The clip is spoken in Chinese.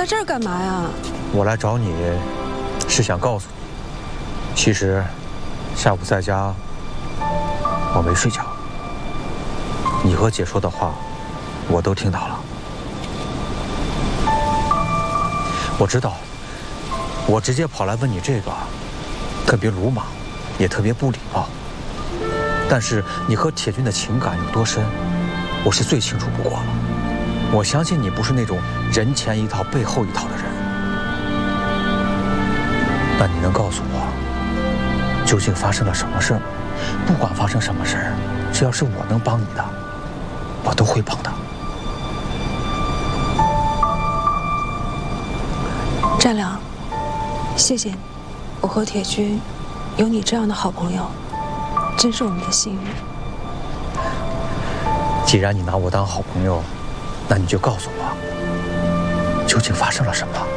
这儿干嘛呀？ 我来找你，是想告诉你，其实下午在家我没睡觉，你和姐说的话我都听到了。我知道，我直接跑来问你这个，特别鲁莽，也特别不礼貌。但是你和铁军的情感有多深，我是最清楚不过了。我相信你不是那种人前一套背后一套的人。那你能告诉我，究竟发生了什么事儿？不管发生什么事儿，只要是我能帮你的，我都会帮的。 占良，谢谢你，我和铁军有你这样的好朋友，真是我们的幸运。 既然你拿我当好朋友，那你就告诉我，究竟发生了什么？